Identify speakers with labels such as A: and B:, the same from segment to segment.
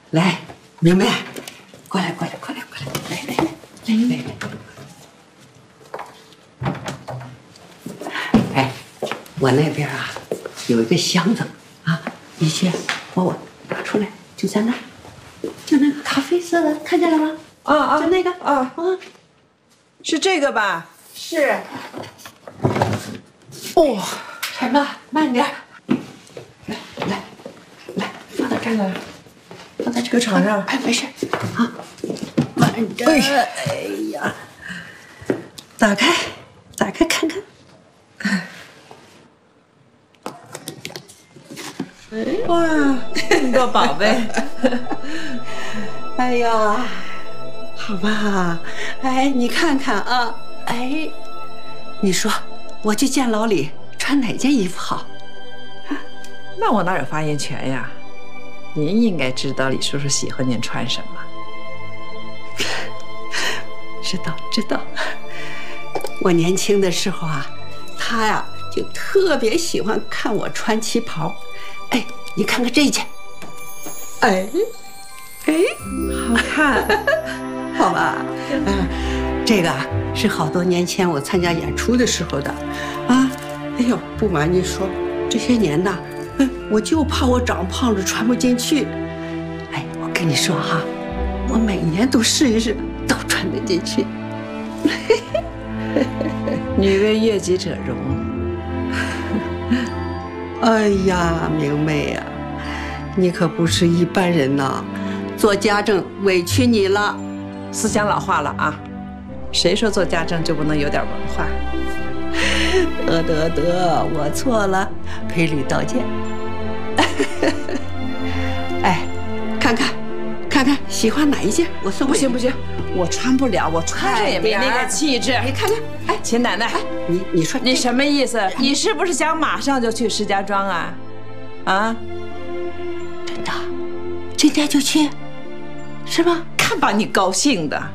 A: 来，明媚，过来，来。哎，我那边啊有一个箱子啊，你去我拿出来，就在那，就那个咖啡色的，看见了吗？就那个
B: 是这个吧？
A: 是。哦，什么？慢点。来，放到这儿，放在这个床上。哎，没事啊，慢着。哎呀，打开看看。
B: 哇，你个宝贝！
A: 哎呀，好吧，哎，你看看啊，哎，你说我去见老李，穿哪件衣服好？
B: 那我哪有发言权呀？您应该知道李叔叔喜欢您穿什么。
A: 知道。我年轻的时候啊，他呀就特别喜欢看我穿旗袍。哎，你看看这件，哎，
B: 好看，
A: 好吧？这个是好多年前我参加演出的时候的，啊，哎呦，不瞒你说，这些年呐，我就怕我长胖了穿不进去。哎，我跟你说哈，我每年都试一试，都穿得进去。
B: 女为悦己者容。
A: 哎呀，明媚呀，你可不是一般人呐！做家政委屈你了。
B: 思想老化了啊！谁说做家政就不能有点文化？
A: 得，我错了，赔礼道歉。哎，看看，喜欢哪一件？我送给你。
B: 不行，我穿不了，我穿上也没那个气质。
A: 你看看，哎，
B: 秦奶奶，
A: 哎，你说
B: 你什么意思？你是不是想马上就去石家庄啊？啊？
A: 真的，今天就去，是吗？
B: 看把你高兴的！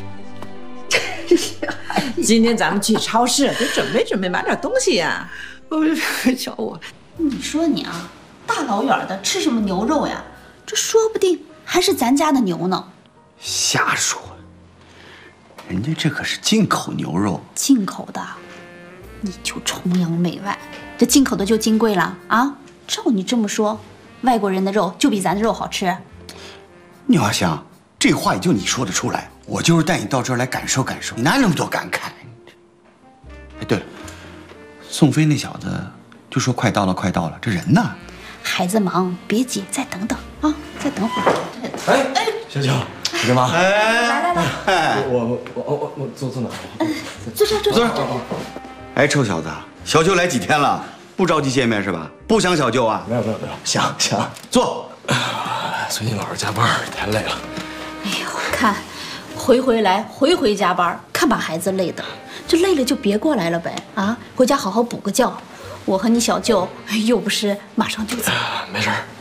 B: 今天咱们去超市，得准备买点东西呀。
A: 瞧我，
C: 你说你啊，大老远的吃什么牛肉呀？这说不定还是咱家的牛呢。
D: 瞎说，人家这可是进口牛肉。
C: 进口的，你就崇洋媚外。这进口的就金贵了啊！照你这么说，外国人的肉就比咱的肉好吃？
D: 宁华香，这话也就你说得出来。我就是带你到这儿来感受感受，你哪有那么多感慨？哎，对了，宋飞那小子就说快到了，这人呢？
C: 孩子忙，别急，再等等啊，再等会儿。
E: 哎，小九，你干嘛？
C: 来，
E: 我坐哪？
C: 坐这儿。
D: 哎，臭小子，小舅来几天了？不着急见面是吧？不想小舅啊？
E: 没有，想
D: 坐。
E: 最近老是加班，太累了。
C: 哎呦，看，回来回加班，看把孩子累的，这累了就别过来了呗啊！回家好好补个觉。我和你小舅又不是马上就走。
E: 没事。